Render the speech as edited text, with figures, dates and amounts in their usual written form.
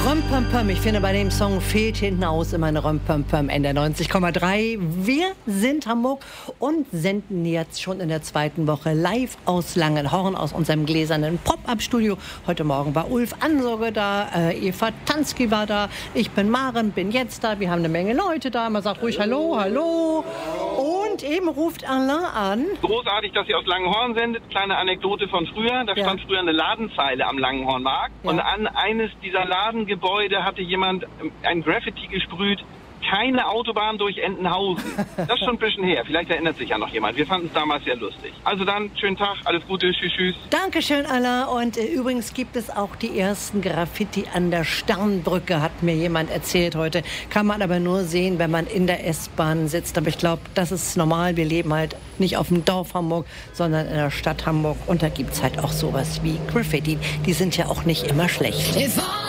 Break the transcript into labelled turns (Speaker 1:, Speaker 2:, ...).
Speaker 1: Römpömpöm, ich finde, bei dem Song fehlt hinten aus immer eine Römpömpöm. NDR 90,3. Wir sind Hamburg und senden jetzt schon in der zweiten Woche live aus Langenhorn, aus unserem gläsernen Pop-Up-Studio. Heute Morgen war Ulf Ansorge da, Eva Tansky war da, ich bin Maren, bin jetzt da. Wir haben eine Menge Leute da. Man sagt ruhig Hallo, hallo. Und eben ruft Alain an.
Speaker 2: Großartig, dass ihr aus Langenhorn sendet. Kleine Anekdote von früher. Da stand früher eine Ladenzeile am Langenhornmarkt. Ja. Und an eines dieser Ladengebäude hatte jemand ein Graffiti gesprüht. Keine Autobahn durch Entenhausen. Das ist schon ein bisschen her. Vielleicht erinnert sich ja noch jemand. Wir fanden es damals sehr lustig. Also dann, schönen Tag, alles Gute, tschüss, tschüss.
Speaker 1: Dankeschön, Alain. Und übrigens gibt es auch die ersten Graffiti an der Sternbrücke, hat mir jemand erzählt heute. Kann man aber nur sehen, wenn man in der S-Bahn sitzt. Aber ich glaube, das ist normal. Wir leben halt nicht auf dem Dorf Hamburg, sondern in der Stadt Hamburg. Und da gibt es halt auch sowas wie Graffiti. Die sind ja auch nicht immer schlecht.